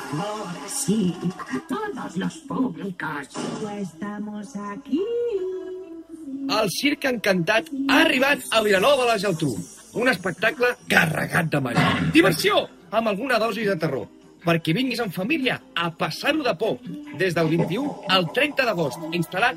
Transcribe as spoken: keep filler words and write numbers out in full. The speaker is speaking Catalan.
Ahora sí, todos los públicos. Estamos aquí. El Circ Encantat ha arribat a Vilanova de la Geltrú. Un espectacle carregat de màgia. Diversió, amb alguna dosi de terror. Perquè vinguis en família a passar-ho de por. Des del vint-i-u al trenta d'agost, instal·lat